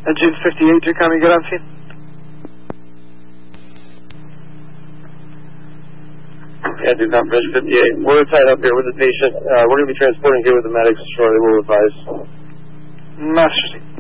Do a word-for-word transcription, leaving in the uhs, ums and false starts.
Engine fifty-eight, do come and get on scene. Yeah, do come, Bridge fifty-eight. We're tied up here with the patient. Uh, we're going to be transporting here with the medics shortly. We'll advise. Master.